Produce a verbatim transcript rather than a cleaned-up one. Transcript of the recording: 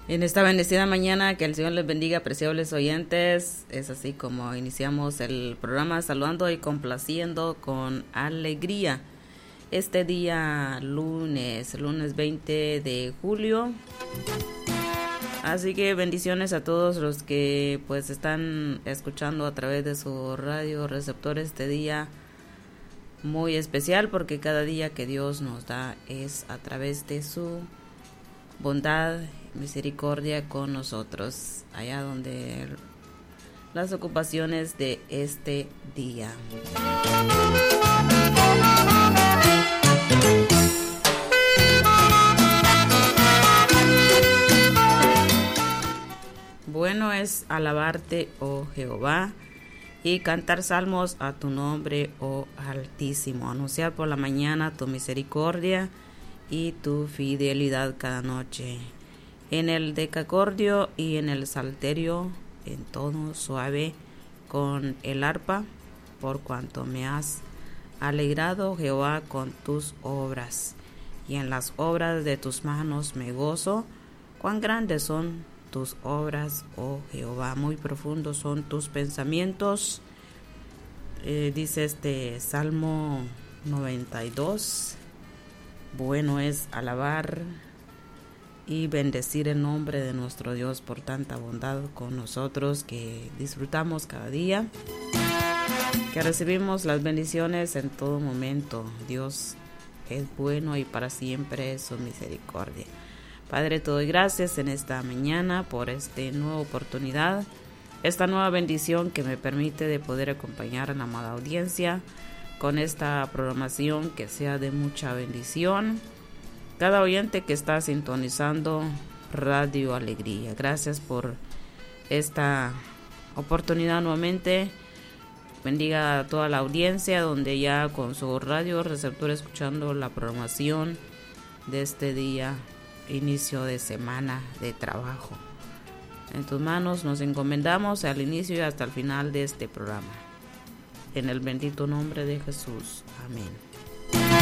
En esta bendecida mañana, que el Señor les bendiga, apreciables oyentes. Es así como iniciamos el programa, saludando y complaciendo con alegría. Este día lunes, lunes veinte de julio. Así que bendiciones a todos los que pues están escuchando a través de su radio receptor este día muy especial, porque cada día que Dios nos da es a través de su bondad, misericordia con nosotros, allá donde las ocupaciones de este día. Bueno es alabarte, oh Jehová, y cantar salmos a tu nombre, oh Altísimo, anunciar por la mañana tu misericordia y tu fidelidad cada noche. En el decacordio y en el salterio, en tono suave, con el arpa, por cuanto me has alegrado, Jehová, con tus obras, y en las obras de tus manos me gozo. Cuán grandes son tus obras, oh Jehová, muy profundos son tus pensamientos. Eh, dice este Salmo noventa y dos, bueno es alabar y bendecir el nombre de nuestro Dios por tanta bondad con nosotros que disfrutamos cada día, que recibimos las bendiciones en todo momento. Dios es bueno y para siempre es su misericordia. Padre, te doy gracias en esta mañana por esta nueva oportunidad, esta nueva bendición que me permite de poder acompañar a la amada audiencia con esta programación que sea de mucha bendición. Cada oyente que está sintonizando Radio Alegría, gracias por esta oportunidad nuevamente. Bendiga a toda la audiencia donde ya con su radio receptor escuchando la programación de este día, inicio de semana de trabajo. En tus manos nos encomendamos al inicio y hasta el final de este programa. En el bendito nombre de Jesús. Amén.